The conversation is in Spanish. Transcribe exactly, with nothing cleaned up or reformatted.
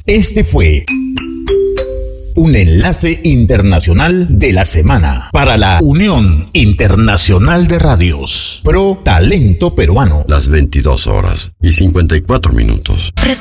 Este fue un enlace internacional de la semana para la Unión Internacional de Radios Pro Talento Peruano. Las veintidós horas y cincuenta y cuatro minutos.